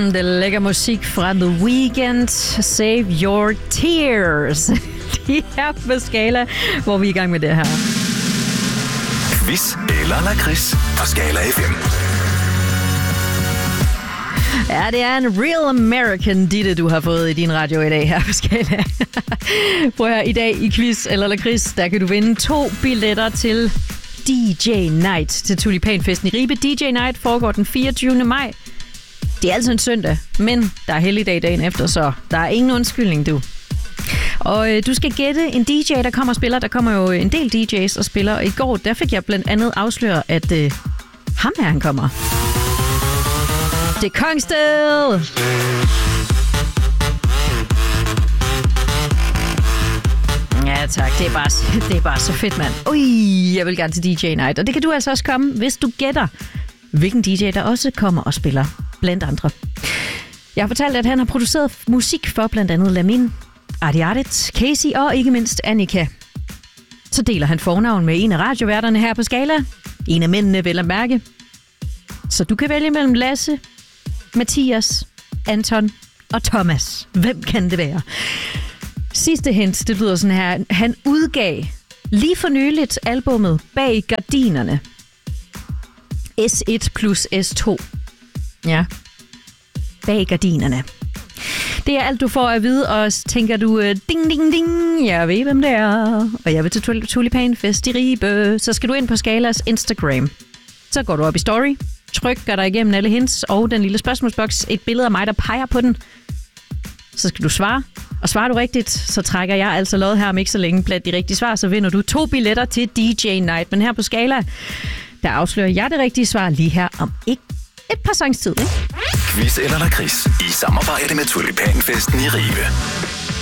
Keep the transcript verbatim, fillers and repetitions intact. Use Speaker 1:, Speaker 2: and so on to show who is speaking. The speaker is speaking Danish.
Speaker 1: Mm, det er lækker musik fra The Weeknd. Save Your Tears. De er på Skala, hvor vi er i gang med det her.
Speaker 2: Quiz eller lakrids på Skala F M.
Speaker 1: Ja, det er en real American ditte, du har fået i din radio i dag her på Skala. Prøv her, i dag i Quiz eller lakrids, der kan du vinde to billetter til D J Night til Tulipanfesten i Ribe. D J Night foregår den fireogtyvende maj. Det er altså en søndag, men der er helligdag dagen efter, så der er ingen undskyldning, du. Og øh, du skal gætte en D J, der kommer og spiller. Der kommer jo en del D J's og spiller. Og i går, der fik jeg blandt andet afsløret, at øh, ham her, han kommer. Det er Kongsted! Ja tak, det er, bare, det er bare så fedt, mand. Ui, jeg vil gerne til D J Night. Og det kan du altså også komme, hvis du gætter, hvilken D J, der også kommer og spiller, blandt andre. Jeg har fortalt, at han har produceret musik for blandt andet Lamin, Arti Artit, Casey og ikke mindst Annika. Så deler han fornavn med en af radioværterne her på Skala. En af mændene, vel at mærke. Så du kan vælge mellem Lasse, Mathias, Anton og Thomas. Hvem kan det være? Sidste hint, det lyder sådan her. Han udgav lige for nyligt albummet Bag Gardinerne. S et plus S to. Ja. Bag Gardinerne. Det er alt, du får at vide, og tænker du, ding, ding, ding, jeg ved, hvem det er, og jeg vil til Tulipanfest i Ribe, så skal du ind på Skalas Instagram. Så går du op i story, trykker dig igennem alle hints og den lille spørgsmålsboks, et billede af mig, der peger på den. Så skal du svare, og svarer du rigtigt, så trækker jeg altså lod her om ikke så længe blandt de rigtige svar, så vinder du to billetter til D J Night. Men her på Skala, der afslører jeg det rigtige svar lige her om ikke et par sangs tid, ikke?
Speaker 2: Quiz eller lakrids i samarbejde med Tulipanfesten i Ribe.